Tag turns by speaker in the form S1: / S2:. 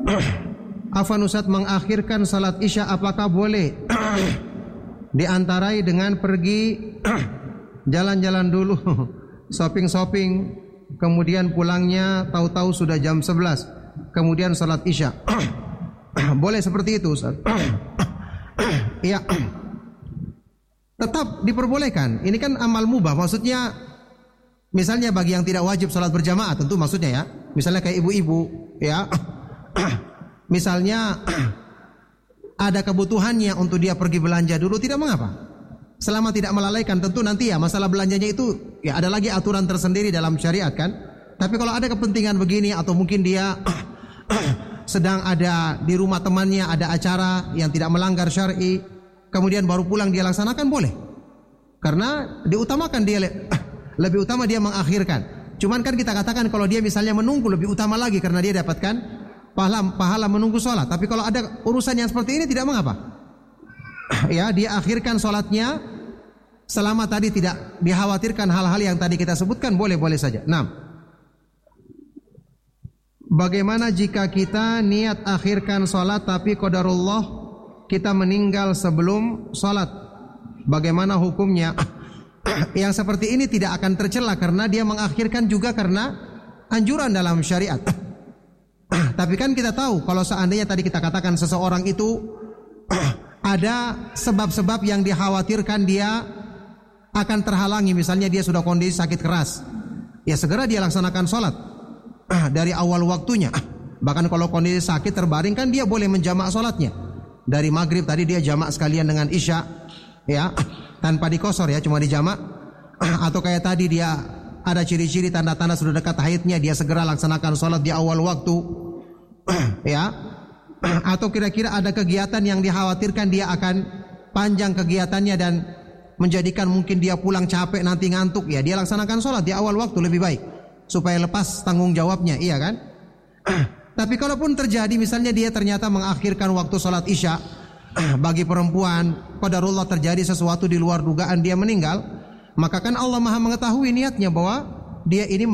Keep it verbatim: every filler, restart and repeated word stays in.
S1: Afwan Ustaz, mengakhirkan salat isya apakah boleh diantarai dengan pergi jalan-jalan dulu, shopping-shopping, kemudian pulangnya tahu-tahu sudah jam sebelas, kemudian salat isya? Boleh seperti itu Ustaz? Iya, tetap diperbolehkan. Ini kan amal mubah, maksudnya misalnya bagi yang tidak wajib salat berjamaah tentu maksudnya ya. Misalnya kayak ibu-ibu ya. Misalnya ada kebutuhannya untuk dia pergi belanja dulu, tidak mengapa. Selama tidak melalaikan, tentu nanti ya masalah belanjanya itu ya ada lagi aturan tersendiri dalam syariat kan. Tapi kalau ada kepentingan begini atau mungkin dia sedang ada di rumah temannya, ada acara yang tidak melanggar syar'i, kemudian baru pulang dia laksanakan, boleh. Karena diutamakan dia, lebih utama dia mengakhirkan. Cuman kan kita katakan kalau dia misalnya menunggu lebih utama lagi karena dia dapatkan pahala, pahala menunggu sholat. Tapi kalau ada urusan yang seperti ini tidak mengapa. Ya, dia akhirkan sholatnya selama tadi tidak dikhawatirkan hal-hal yang tadi kita sebutkan, boleh-boleh saja. Nah, bagaimana jika kita niat akhirkan sholat tapi qadarullah kita meninggal sebelum sholat? Bagaimana hukumnya? Yang seperti ini tidak akan tercela karena dia mengakhirkan juga karena anjuran dalam syariat. Tapi kan kita tahu kalau seandainya tadi kita katakan seseorang itu ada sebab-sebab yang dikhawatirkan dia akan terhalangi, misalnya dia sudah kondisi sakit keras, ya segera dia laksanakan sholat dari awal waktunya. Bahkan kalau kondisi sakit terbaring kan dia boleh menjamak sholatnya. Dari maghrib tadi dia jamak sekalian dengan isya, ya tanpa dikosor ya, cuma dijamak. Atau kayak tadi dia ada ciri-ciri tanda-tanda sudah dekat haidnya, dia segera laksanakan sholat di awal waktu, ya. Atau kira-kira ada kegiatan yang dikhawatirkan dia akan panjang kegiatannya dan menjadikan mungkin dia pulang capek nanti ngantuk, ya dia laksanakan sholat di awal waktu lebih baik supaya lepas tanggung jawabnya, iya kan? Tapi kalaupun terjadi misalnya dia ternyata mengakhirkan waktu sholat isya, bagi perempuan qadarullah terjadi sesuatu di luar dugaan dia meninggal, maka kan Allah Maha mengetahui niatnya bahwa dia ini